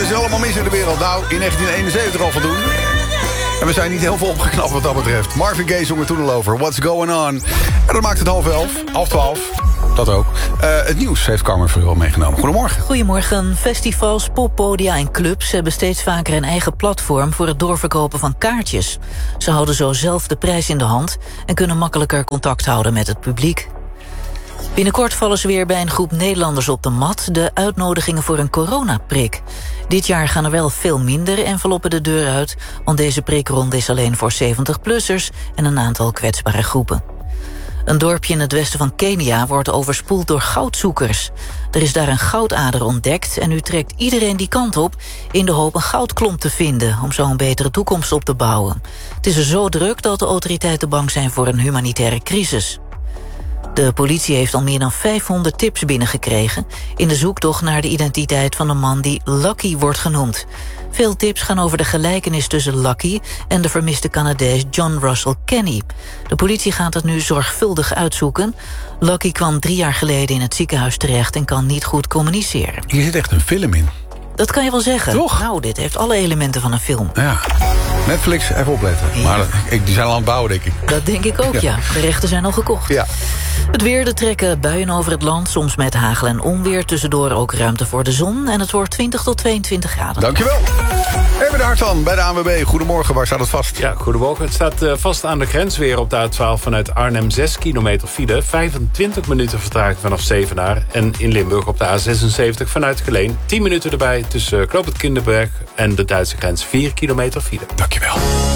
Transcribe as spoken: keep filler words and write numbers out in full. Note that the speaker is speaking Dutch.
is er allemaal mis in de wereld? Nou, in negentien eenenzeventig al voldoen. En we zijn niet heel veel opgeknapt wat dat betreft. Marvin Gaye zong er toen al over. What's going on? En dat maakt het half elf, half twaalf. Dat ook. Uh, het nieuws heeft Carmen Verheul meegenomen. Goedemorgen. Goedemorgen. Festivals, poppodia en clubs hebben steeds vaker een eigen platform voor het doorverkopen van kaartjes. Ze houden zo zelf de prijs in de hand en kunnen makkelijker contact houden met het publiek. Binnenkort vallen ze weer bij een groep Nederlanders op de mat, de uitnodigingen voor een coronaprik. Dit jaar gaan er wel veel minder enveloppen de deur uit, want deze prikronde is alleen voor zeventig-plussers en een aantal kwetsbare groepen. Een dorpje in het westen van Kenia wordt overspoeld door goudzoekers. Er is daar een goudader ontdekt en nu trekt iedereen die kant op in de hoop een goudklomp te vinden om zo een betere toekomst op te bouwen. Het is er zo druk dat de autoriteiten bang zijn voor een humanitaire crisis. De politie heeft al meer dan vijfhonderd tips binnengekregen in de zoektocht naar de identiteit van een man die Lucky wordt genoemd. Veel tips gaan over de gelijkenis tussen Lucky en de vermiste Canadees John Russell Kenny. De politie gaat het nu zorgvuldig uitzoeken. Lucky kwam drie jaar geleden in het ziekenhuis terecht en kan niet goed communiceren. Hier zit echt een film in. Dat kan je wel zeggen. Toch? Nou, dit heeft alle elementen van een film. Ja. Netflix, even opletten. Ja. Maar ik, die zijn al aan het bouwen, denk ik. Dat denk ik ook, ja. ja. De rechten zijn al gekocht. Ja. Het weer, er trekken buien over het land, soms met hagel en onweer. Tussendoor ook ruimte voor de zon. En het wordt twintig tot tweeëntwintig graden. Dankjewel. Even de Hartan bij de A N W B. Goedemorgen, waar staat het vast? Ja, goedemorgen. Het staat uh, vast aan de grens weer op de A twaalf vanuit Arnhem. zes kilometer file, vijfentwintig minuten vertraging vanaf Zevenaar. En in Limburg op de A zesenzeventig vanuit Geleen. tien minuten erbij tussen uh, Knoop het Kinderberg en de Duitse grens. vier kilometer file. Dankjewel.